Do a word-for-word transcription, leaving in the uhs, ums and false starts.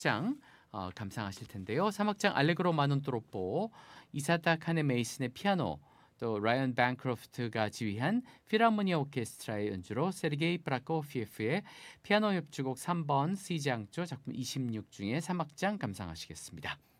장 어, 감상하실 텐데요. 삼 악장 알레그로 마논 또로뽀, 이사다 카네 메이슨의 피아노, 또 라이언 방크로프트가 지휘한 필하모니아 오케스트라의 연주로 세르게이 브라코피에프의 피아노 협주곡 삼 번 C장조 작품 이십육 중에 삼 악장 감상하시겠습니다.